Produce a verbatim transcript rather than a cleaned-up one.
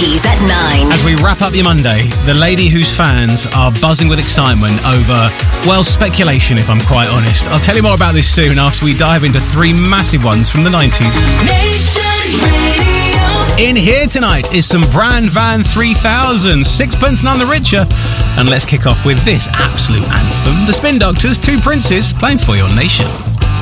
nineties at nine. As we wrap up your Monday, the lady whose fans are buzzing with excitement over, well, speculation, if I'm quite honest. I'll tell you more about this soon after we dive into three massive ones from the nineties. Nation Radio. In here tonight is some Brand Van three thousand, Sixpence None the Richer. And let's kick off with this absolute anthem. The Spin Doctors, Two Princes, playing for your nation.